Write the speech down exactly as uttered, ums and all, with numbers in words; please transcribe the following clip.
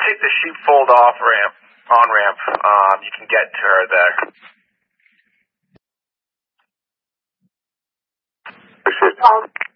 take the sheepfold off ramp, on ramp. Um, you can get to her there. Appreciate it.